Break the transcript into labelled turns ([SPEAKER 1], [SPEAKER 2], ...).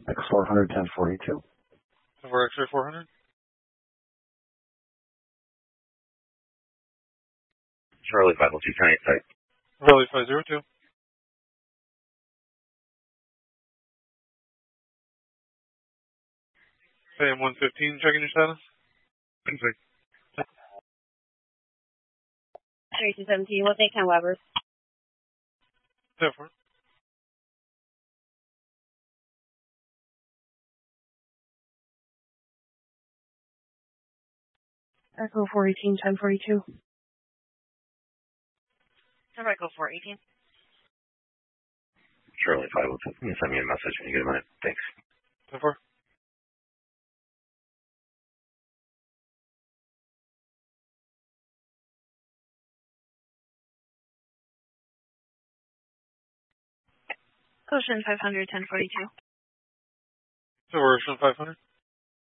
[SPEAKER 1] X400, 1042.
[SPEAKER 2] For X-ray 400.
[SPEAKER 3] Charlie 502, County Site.
[SPEAKER 2] Charlie 502. AM 115, checking your status.
[SPEAKER 4] 3217, we'll take 10 Weber.
[SPEAKER 2] Different.
[SPEAKER 4] Echo 418, 1042.
[SPEAKER 5] Echo 418.
[SPEAKER 3] Charlie 502. Can you send me a message when you get a minute? Thanks.
[SPEAKER 2] 10-4.
[SPEAKER 5] Ocean 500, 1042.
[SPEAKER 2] Ocean 500.